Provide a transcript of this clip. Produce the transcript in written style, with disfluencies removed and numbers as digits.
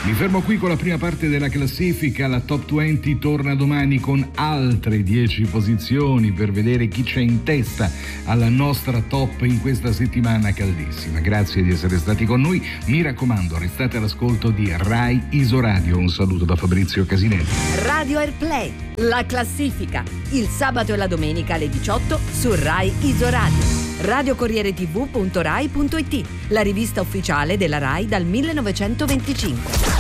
Mi fermo qui con la prima parte della classifica. La Top 20 torna domani con altre 10 posizioni per vedere chi c'è in testa alla nostra top in questa settimana caldissima. Grazie di essere stati con noi. Mi raccomando, restate all'ascolto di Rai Isoradio. Un saluto da Fabrizio Casinelli. Radio Airplay, la classifica, il sabato e la domenica alle 18 su Rai Isoradio. RadioCorriereTV.rai.it, la rivista ufficiale della Rai dal 1925.